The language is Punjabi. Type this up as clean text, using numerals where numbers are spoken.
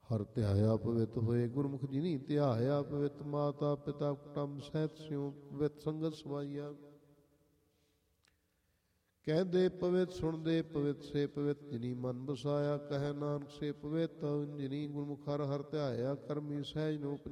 ਹਰ ਧਿਆਇਆ ਪਵਿੱਤ ਹੋਏ ਗੁਰਮੁਖ ਜਿਨੀ ਧਿਆਇਆ ਪਵਿੱਤ ਮਾਤਾ ਪਿਤਾ ਕੁਟੰਬ ਸਹਿਤ ਸਿਉ ਪਵਿੱਤ ਸੰਗਤ ਸਵਾਈਆ ਕਹਿੰਦੇ ਪਵਿੱਤ ਸੁਣਦੇ ਪਵਿੱਤ ਸੇ ਪਵਿੱਤ ਜਿਨੀ ਮਨ ਬਸਾਇਆ ਕਹਿ ਨਾਨਕ ਸੇ ਪਵਿੱਤ ਜਿਨੀ ਗੁਰਮੁਖ ਹਰ ਹਰ ਧਿਆਇਆ ਕਰਮੀ ਸਹਿਜ ਨੂੰ